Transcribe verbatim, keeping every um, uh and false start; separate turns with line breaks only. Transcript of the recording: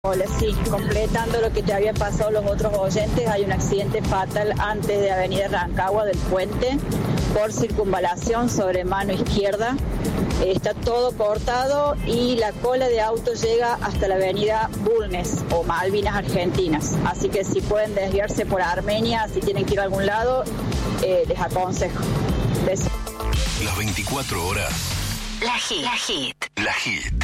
Hola, sí, completando lo que te había pasado los otros oyentes, hay un accidente fatal antes de Avenida Rancagua del puente por circunvalación sobre mano izquierda. Está todo cortado y la cola de autos llega hasta la Avenida Bulnes o Malvinas Argentinas. Así que si pueden desviarse por Armenia, si tienen que ir a algún lado, eh, les aconsejo. Besos.
Las veinticuatro horas.
La Hit. La Hit.
La Hit.